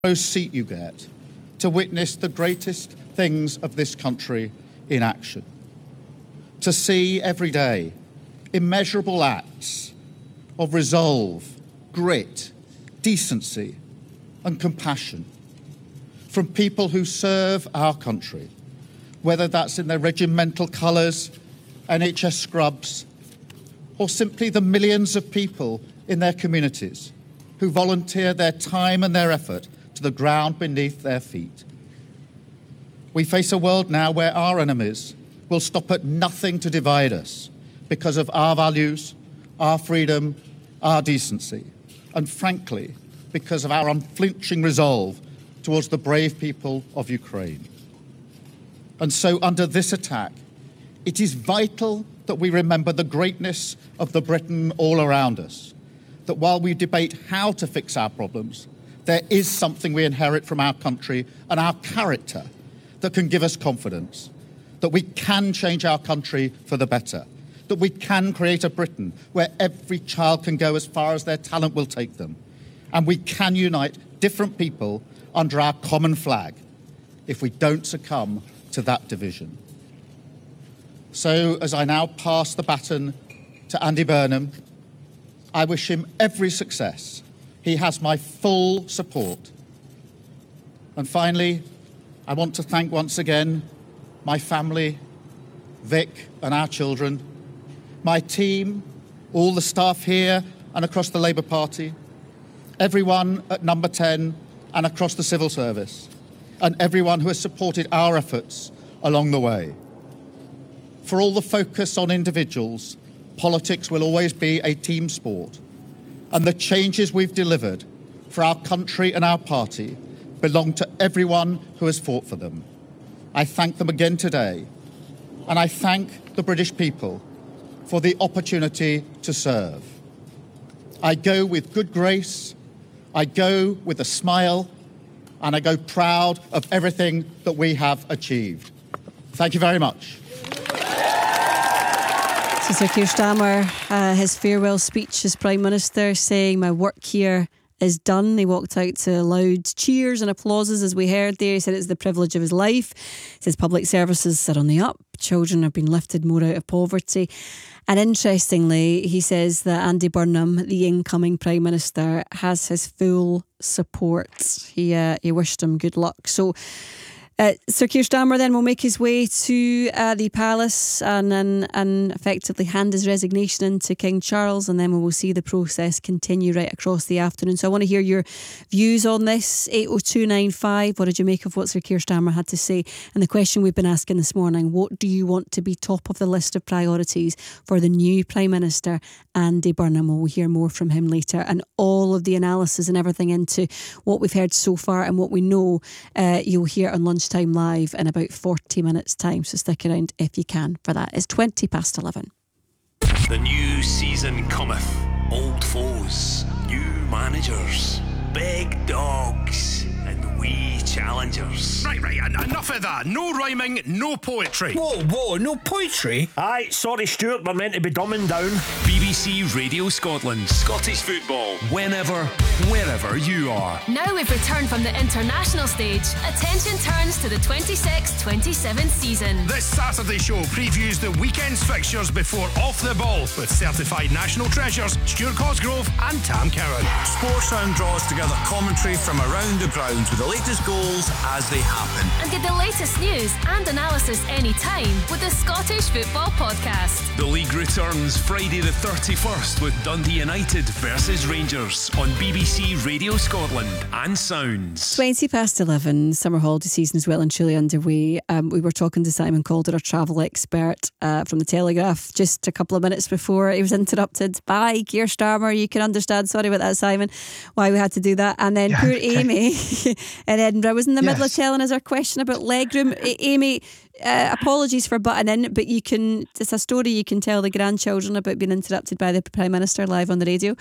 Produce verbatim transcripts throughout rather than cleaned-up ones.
seat you get to witness the greatest things of this country in action. To see every day immeasurable acts of resolve, grit, decency and compassion from people who serve our country, whether that's in their regimental colours, N H S scrubs, or simply the millions of people in their communities who volunteer their time and their effort to the ground beneath their feet. We face a world now where our enemies will stop at nothing to divide us because of our values, our freedom, our decency, and frankly, because of our unflinching resolve towards the brave people of Ukraine. And so under this attack, it is vital that we remember the greatness of the Britain all around us, that while we debate how to fix our problems, there is something we inherit from our country and our character that can give us confidence, that we can change our country for the better, that we can create a Britain where every child can go as far as their talent will take them, and we can unite different people under our common flag if we don't succumb to that division. So, as I now pass the baton to Andy Burnham, I wish him every success. He has my full support. And finally, I want to thank once again my family, Vic and our children, my team, all the staff here and across the Labour Party, everyone at Number ten and across the civil service, and everyone who has supported our efforts along the way. For all the focus on individuals, politics will always be a team sport, and the changes we've delivered for our country and our party belong to everyone who has fought for them. I thank them again today, and I thank the British people for the opportunity to serve. I go with good grace, I go with a smile, and I go proud of everything that we have achieved. Thank you very much. So Sir Keir Starmer, uh, his farewell speech as Prime Minister, saying my work here is done. He walked out to loud cheers and applauses as we heard there. He said it's the privilege of his life. He says public services are on the up. Children have been lifted more out of poverty. And interestingly, he says that Andy Burnham, the incoming Prime Minister, has his full support. He, uh, he wished him good luck. So Uh, Sir Keir Starmer then will make his way to uh, the palace and, and and effectively hand his resignation in to King Charles, and then we will see the process continue right across the afternoon. So I want to hear your views on this. eight oh two nine five, what did you make of what Sir Keir Starmer had to say? And the question we've been asking this morning, what do you want to be top of the list of priorities for the new Prime Minister, Andy Burnham? We'll hear more from him later, and all of the analysis and everything into what we've heard so far and what we know uh, you'll hear on Lunchtime Live in about forty minutes time, so stick around if you can for that. It's twenty past eleven. The new season cometh. Old foes, new managers, big dogs and wee challengers. Right, right, en- enough of that. No rhyming, no poetry. Whoa, whoa, no poetry? Aye, sorry Stuart, we're meant to be dumbing down. B B C Radio Scotland. Scottish football. Whenever, wherever you are. Now we've returned from the international stage. Attention turns to the twenty-six twenty-seven season. This Saturday show previews the weekend's fixtures before Off the Ball with certified national treasures Stuart Cosgrove and Tam Cowan. Sportsound draws together commentary from around the grounds with the latest goals as they happen. And get the latest news and analysis anytime with the Scottish Football Podcast. The league returns Friday the thirty-first with Dundee United versus Rangers on B B C Radio Scotland and Sounds. twenty past eleven, summer holiday season is well and truly underway. Um, we were talking to Simon Calder, our travel expert uh, from The Telegraph, just a couple of minutes before he was interrupted by Keir Starmer. You can understand, sorry about that, Simon, why we had to do that. And then yeah, poor okay. Amy in Edinburgh was in the yes. middle of telling us our question about legroom. Amy, uh, apologies for butting in, but you can, it's a story you can tell the grandchildren about being interrupted by the Prime Minister live on the radio.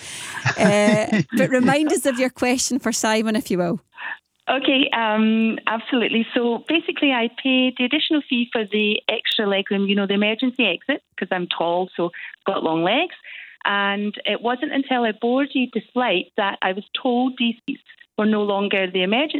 Uh, but remind us of your question for Simon, if you will. Okay, um, absolutely. So basically I paid the additional fee for the extra legroom, you know, the emergency exit, because I'm tall, so got long legs. And it wasn't until I boarded the flight that I was told these seats we're no longer the emergency